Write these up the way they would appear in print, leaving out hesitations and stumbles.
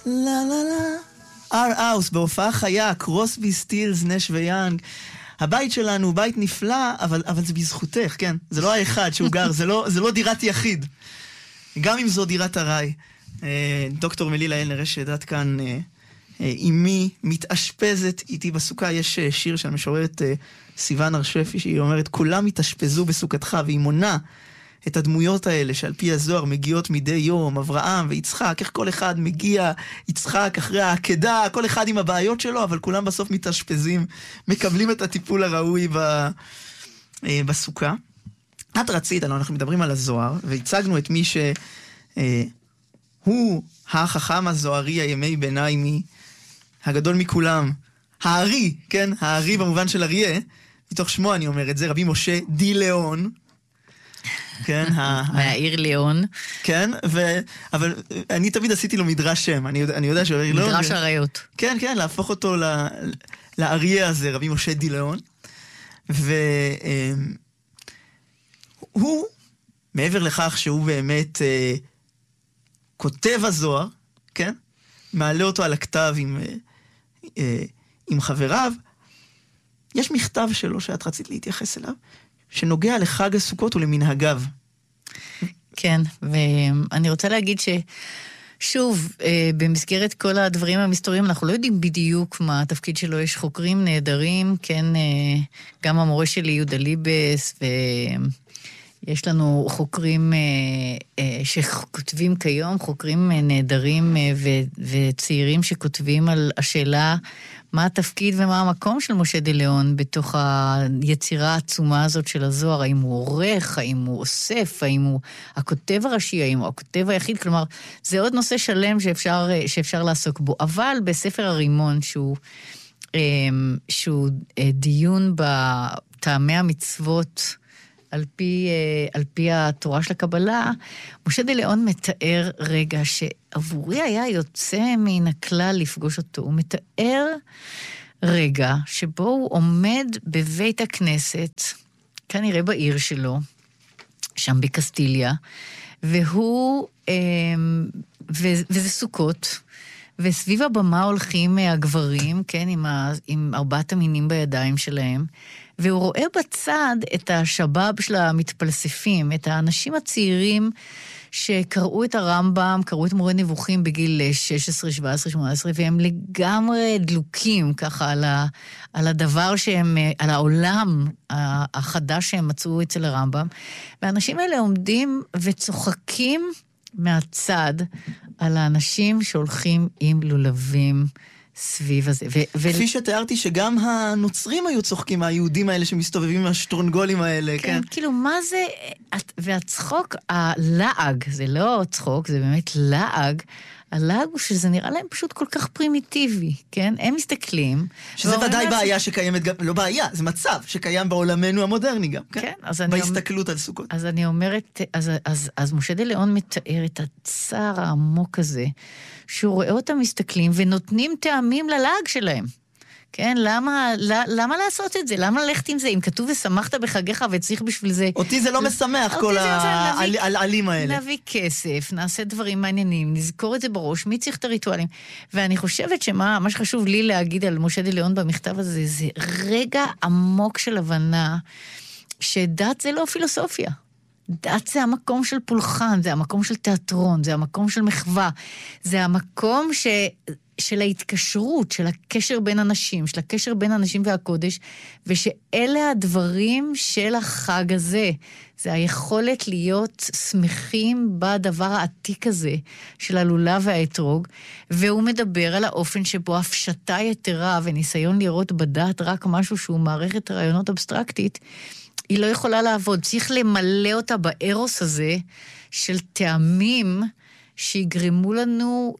לה לה לה. אר-אוס, בהופעה חיה, קרוסבי, סטילס, נש ויאנג. הבית שלנו הוא בית נפלא, אבל זה בזכותך, כן? זה לא האחד שהוא גר, זה לא דירת יחיד. גם אם זו דירת הרי. דוקטור מלילה אלנר שדעת כאן, אמי מתאשפזת איתי בסוכה. יש שיר של משוררת סיוון הרשפי, שהיא אומרת, כולם מתאשפזו בסוכתך, והיא מונה את הדמויות האלה שעל פי הזוהר מגיעות מדי יום, אברהם ויצחק, איך כל אחד מגיע, יצחק אחרי העקדה, כל אחד עם הבעיות שלו, אבל כולם בסוף מתאשפזים, מקבלים את הטיפול הראוי בסוכה. את רצית, אנחנו מדברים על הזוהר, והצגנו את מי שהוא החכם הזוהרי הימי ביניים, הגדול מכולם, הארי, כן? הארי במובן של אריה, מתוך שמו אני אומר את זה, רבי משה די ליאון, כן, מהעיר ליאון. כן, אבל אני תמיד עשיתי לו מדרש שם, אני יודע שהוא מדרש הריות. כן, כן, להפוך אותו לאריה הזה, רבי משה די ליאון. והוא, מעבר לכך שהוא באמת כותב הזוהר, כן, מעלה אותו על הכתב עם חבריו, יש מכתב שלו שאת רצית להתייחס אליו, שנוגע לחג הסוכות ולמנהגיו. כן, ואני רוצה להגיד ששוב, במסגרת כל הדברים המסתוריים, אנחנו לא יודעים בדיוק מה התפקיד שלו, יש חוקרים נהדרים, כן, גם המורה שלי יהודה ליבס, ויש לנו חוקרים שכותבים כיום, חוקרים נהדרים וצעירים שכותבים על השאלה מה התפקיד ומה המקום של משה די ליאון בתוך היצירה העצומה הזאת של הזוהר, האם הוא עורך, האם הוא אוסף, האם הוא הכותב הראשי, האם הוא הכותב היחיד, כלומר, זה עוד נושא שלם שאפשר לעסוק בו, אבל בספר הרימון, שהוא דיון בטעמי המצוות, על פי התורה של הקבלה, משה די ליאון מתאר רגע שעבורי היה יוצא מן הכלל לפגוש אותו. הוא מתאר רגע שבו הוא עומד בבית הכנסת, כנראה בעיר שלו, שם בקסטיליה, וזה סוכות, וסביב הבמה הולכים הגברים, כן, עם 4 המינים בידיים שלהם, והוא רואה בצד את השבאב של המתפלספים, את האנשים הצעירים שקראו את הרמב"ם, קראו את מורה נבוכים בגיל 16, 17, 18, והם לגמרי דלוקים ככה על הדבר שהם, על העולם החדש שהם מצאו אצל הרמב"ם. והאנשים האלה עומדים וצוחקים מהצד על האנשים שהולכים עם לולבים סביב הזה. כפי שתיארתי שגם הנוצרים היו צוחקים, היהודים האלה שמסתובבים עם השטרונגולים האלה, כן? כן, כאילו מה זה, והצחוק, הלעג, זה לא צחוק, זה באמת לעג, הלעג הוא שזה נראה להם פשוט כל כך פרימיטיבי, כן? הם מסתכלים. שזה ודאי בעיה שקיימת גם, לא בעיה, זה מצב שקיים בעולמנו המודרני גם, כן? כן, אז אני בהסתכלות על סוכות. אז אני אומרת, אז משה די ליאון מתאר את הצער העמוק הזה, שהוא רואה אותם מסתכלים ונותנים טעמים ללעג שלהם. כן, למה לעשות את זה? למה ללכת עם זה? אם כתוב ושמחת בחגיך וצריך בשביל זה... אותי זה לא משמח, כל העלים האלה. נביא כסף, נעשה דברים מעניינים, נזכור את זה בראש, מי צריך את הריטואלים? ואני חושבת שמה שחשוב לי להגיד על משה די ליאון במכתב הזה, זה רגע עמוק של הבנה, שדת זה לא פילוסופיה. דת זה המקום של פולחן, זה המקום של תיאטרון, זה המקום של מחווה, זה המקום של ההתקשרות, של הקשר בין אנשים, של הקשר בין אנשים והקודש, ושאלה הדברים של החג הזה. זה היכולת להיות שמחים בדבר העתיק הזה, של הלולב והאתרוג, והוא מדבר על האופן שבו הפשטה יתרה וניסיון לראות בדת רק משהו שהוא מערכת רעיונות אבסטרקטית, היא לא יכולה לעבוד. צריך למלא אותה בארוס הזה של טעמים שיגרמו לנו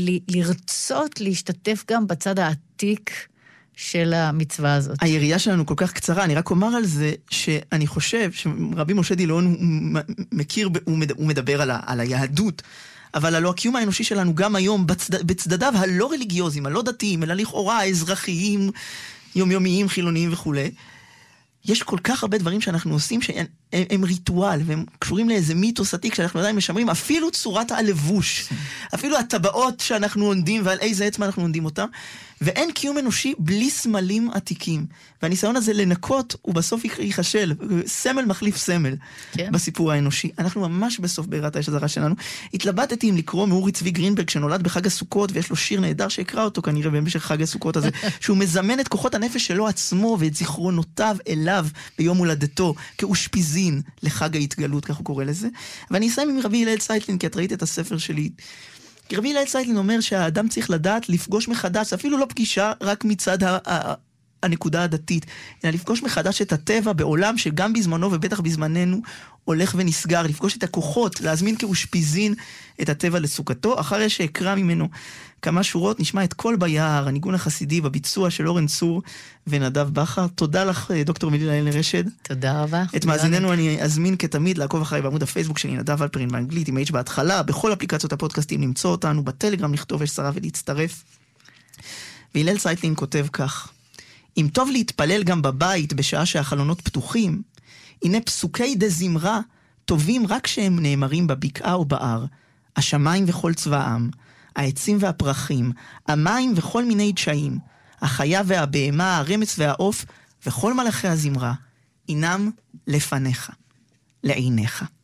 לרצות להשתתף גם בצד העתיק של המצווה הזאת. היריעה שלנו כל כך קצרה, אני רק אומר על זה שאני חושב שרבי משה די ליאון מכיר, הוא מדבר על היהדות, אבל על הקיום האנושי שלנו גם היום בצדדיו הלא רליגיוזיים, הלא דתיים, אלא לכאורה האזרחיים, יומיומיים, חילוניים וכו'. יש כל כך הרבה דברים שאנחנו עושים שהם ריטואל, והם קשורים לאיזה מיתוס עתיק שאנחנו עדיין משמרים, אפילו צורת הלבוש, אפילו הטבעות שאנחנו עונדים ועל איזה עצמה אנחנו עונדים אותם, ואין קיום אנושי בלי סמלים עתיקים. והניסיון הזה לנקות הוא בסוף ייחשל, סמל מחליף סמל בסיפור האנושי. אנחנו ממש בסוף בעירת האש הזרה שלנו. התלבטתי אם לקרוא מאורי צבי גרינברג שנולד בחג הסוכות, ויש לו שיר נהדר שיקרא אותו כנראה במשך חג הסוכות הזה, שהוא מזמן את כוחות הנפש שלו עצמו ואת זיכרונותיו אליו ביום הולדתו, כאושפיזין לחג ההתגלות, כך הוא קורא לזה. ואני אסיים עם רבי הלל צייטלין, כי את ראית את הספר שלי. רבי הלל צייטלין אומר שהאדם צריך לדעת לפגוש מחדש, אפילו לא פגישה רק מצד הנקודה הדתית, אלא לפגוש מחדש את הטבע בעולם שגם בזמנו ובטח בזמננו הולך ונסגר, לפגוש את הכוחות, להזמין כאושפיזין את הטבע לסוכתו. אחרי שאקרא ממנו כמה שורות, נשמע את קול ביער, הניגון החסידי בביצוע של אורן צור ונדב בכר. תודה לך, דוקטור מילי להלל רשד. תודה רבה. את מאזיננו אני אזמין כתמיד לעקוב אחריי בעמוד הפייסבוק שלי, נדב אלפרין באנגלית, עם H בהתחלה, בכל אפליקציות הפודקאסטים למצוא אותנו, בטלגרם לכתוב יש שרה ולהצטרף. והלל צייטלין כותב כך: אם טוב להתפלל גם בבית בשעה שהחלונות פתוחים, הנה פסוקי דזמרה טובים רק שהם נאמרים בבקעה או בער, השמיים וכל צבאם, העצים והפרחים, המים וכל מיני דשאים, החיה והבהמה, הרמץ והעוף, וכל מלאכי הזמרה, אינם לפניך, לעיניך.